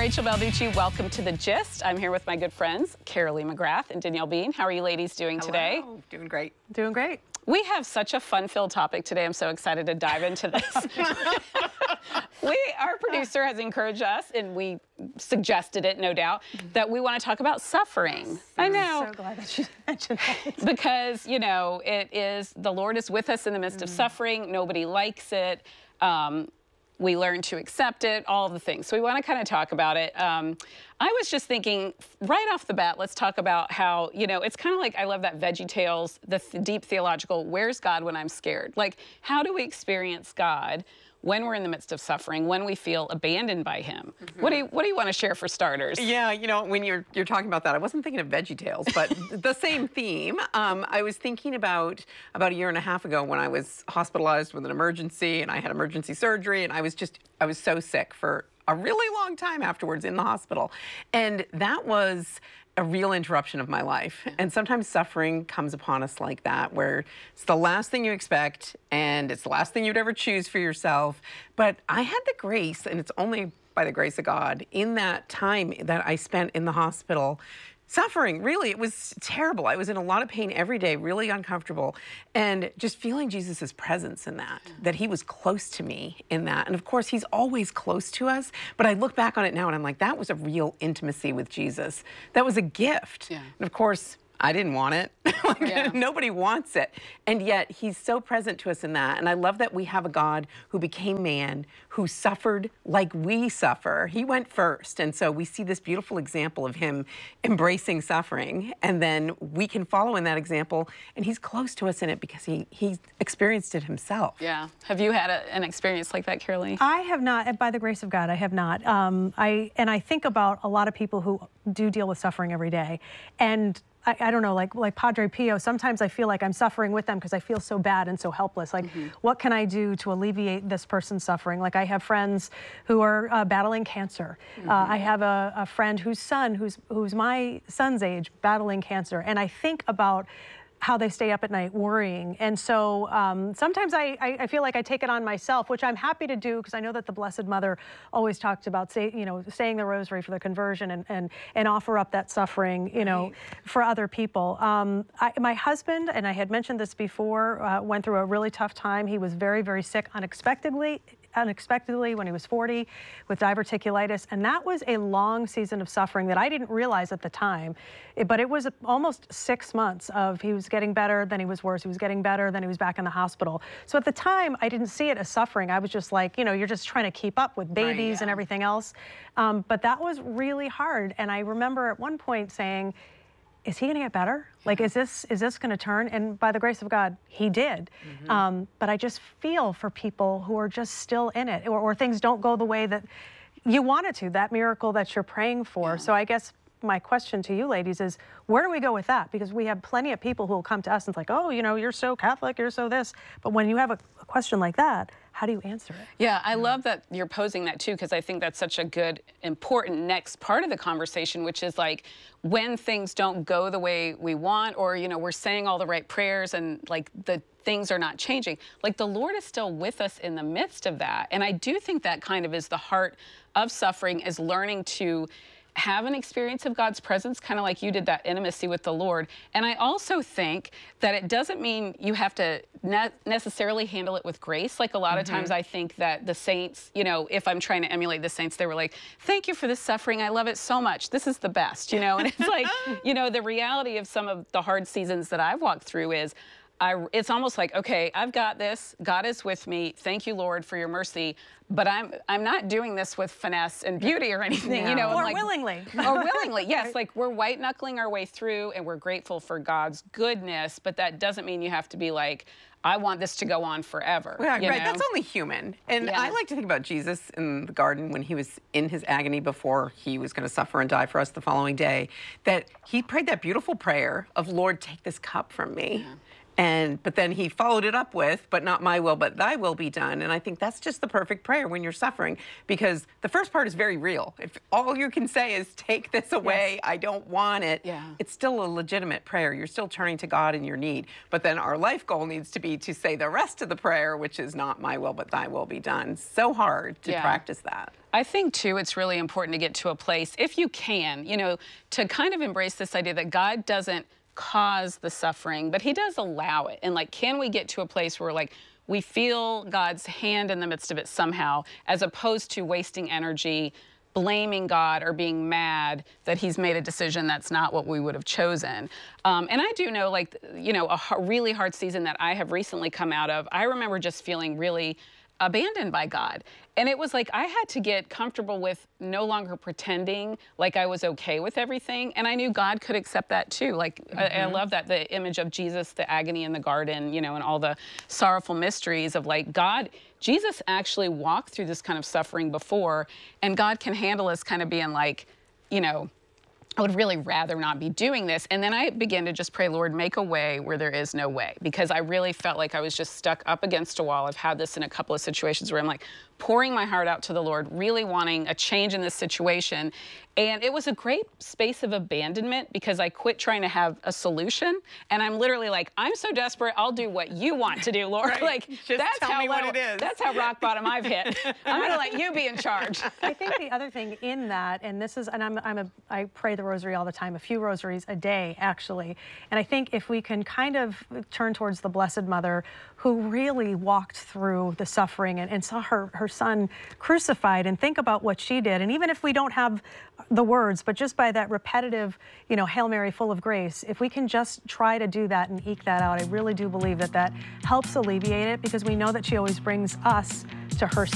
Rachel Balducci. Welcome to The Gist. I'm here with my good friends, Carolee McGrath and Danielle Bean. How are you ladies doing today? Doing great. Doing great. We have such a fun-filled topic today. I'm so excited to dive into this. Our producer has encouraged us, and we suggested it, no doubt, that we want to talk about suffering. I know. I'm so glad that you mentioned that. Because, you know, the Lord is with us in the midst of suffering. Nobody likes it. We learn to accept it, all of the things. So we want to kind of talk about it. I was just thinking, right off the bat, let's talk about how, you know, it's kind of like, I love that VeggieTales, the deep theological, where's God when I'm scared? Like, how do we experience God when we're in the midst of suffering, when we feel abandoned by him? What do you want to share for starters? Yeah, you know, when you're talking about that, I wasn't thinking of VeggieTales, but the same theme. I was thinking about a year and a half ago when I was hospitalized with an emergency, and I had emergency surgery, and I was so sick for a really long time afterwards in the hospital. And that was a real interruption of my life. And sometimes suffering comes upon us like that, where it's the last thing you expect and it's the last thing you'd ever choose for yourself. But I had the grace, and it's only by the grace of God, in that time that I spent in the hospital suffering. Really, it was terrible. I was in a lot of pain every day, really uncomfortable, and just feeling Jesus's presence in that he was close to me in that. And of course, he's always close to us, but I look back on it now and I'm like, that was a real intimacy with Jesus. That was a gift. Yeah. And of course, I didn't want it. Nobody wants it. And yet he's so present to us in that. And I love that we have a God who became man, who suffered like we suffer. He went first. And so we see this beautiful example of him embracing suffering. And then we can follow in that example. And he's close to us in it because he experienced it himself. Yeah. Have you had an experience like that, Carolee? I have not, by the grace of God, I have not. I think about a lot of people who do deal with suffering every day. And I don't know, like Padre Pio, sometimes I feel like I'm suffering with them because I feel so bad and so helpless. Like, what can I do to alleviate this person's suffering? Like, I have friends who are battling cancer. I have a friend whose son, who's my son's age, battling cancer. And I think about how they stay up at night worrying. And so sometimes I feel like I take it on myself, which I'm happy to do because I know that the Blessed Mother always talked about saying the rosary for the conversion and offer up that suffering, you know, for other people. My husband, and I had mentioned this before, went through a really tough time. He was very, very sick unexpectedly when he was 40 with diverticulitis, and that was a long season of suffering that I didn't realize at the time, but it was almost 6 months of he was getting better, then he was worse, he was getting better, then he was back in the hospital. So at the time, I didn't see it as suffering. I was just like, you know, you're just trying to keep up with babies and everything else, but that was really hard. And I remember at one point saying, is he going to get better? Like, is this going to turn? And by the grace of God, he did. But I just feel for people who are just still in it, or things don't go the way that you want it to, that miracle that you're praying for. So I guess my question to you ladies is, where do we go with that? Because we have plenty of people who will come to us and it's like, oh, you know, you're so Catholic, you're so this. But when you have a question like that, how do you answer it? Yeah, I love that you're posing that too, because I think that's such a good, important next part of the conversation, which is like when things don't go the way we want, or, you know, we're saying all the right prayers and like the things are not changing. Like, the Lord is still with us in the midst of that. And I do think that kind of is the heart of suffering, is learning to have an experience of God's presence, kind of like you did, that intimacy with the Lord. And I also think that it doesn't mean you have to necessarily handle it with grace. Like, a lot of times I think that the saints, you know, if I'm trying to emulate the saints, they were like, thank you for this suffering. I love it so much. This is the best, you know? And it's like, you know, the reality of some of the hard seasons that I've walked through is, it's almost like, okay, I've got this. God is with me. Thank you, Lord, for your mercy. But I'm not doing this with finesse and beauty or anything, you know. Or like, willingly. Or willingly, yes. Like, we're white knuckling our way through, and we're grateful for God's goodness. But that doesn't mean you have to be like, I want this to go on forever. Yeah, you right. know? That's only human. And I like to think about Jesus in the garden when he was in his agony before he was going to suffer and die for us the following day, that he prayed that beautiful prayer of, Lord, take this cup from me. But then he followed it up with, but not my will, but thy will be done. And I think that's just the perfect prayer when you're suffering, because the first part is very real. If all you can say is, take this away, Yes. I don't want it, it's still a legitimate prayer. You're still turning to God in your need. But then our life goal needs to be to say the rest of the prayer, which is not my will, but thy will be done. So hard to practice that. I think, too, it's really important to get to a place, if you can, you know, to kind of embrace this idea that God doesn't cause the suffering, but he does allow it. And like, can we get to a place where like we feel God's hand in the midst of it somehow, as opposed to wasting energy blaming God or being mad that he's made a decision that's not what we would have chosen. And I do know, like, you know, a really hard season that I have recently come out of, I remember just feeling really abandoned by God. And it was like I had to get comfortable with no longer pretending like I was okay with everything. And I knew God could accept that too. Like, I love that, the image of Jesus, the agony in the garden, you know, and all the sorrowful mysteries of like God. Jesus actually walked through this kind of suffering before, and God can handle us kind of being like, you know, I would really rather not be doing this. And then I began to just pray, Lord, make a way where there is no way, because I really felt like I was just stuck up against a wall. I've had this in a couple of situations where I'm like pouring my heart out to the Lord, really wanting a change in this situation. And it was a great space of abandonment, because I quit trying to have a solution. And I'm literally like, I'm so desperate, I'll do what you want to do, Lord. Right. Like, just that's tell how me low, what it is. That's how rock bottom I've hit. I'm gonna let you be in charge. I think the other thing in that, and this is, and I pray the rosary all the time, a few rosaries a day, actually. And I think if we can kind of turn towards the Blessed Mother, who really walked through the suffering and saw her son crucified, and think about what she did. And even if we don't have the words, but just by that repetitive, you know, Hail Mary, full of grace, if we can just try to do that and eke that out, I really do believe that that helps alleviate it, because we know that she always brings us to her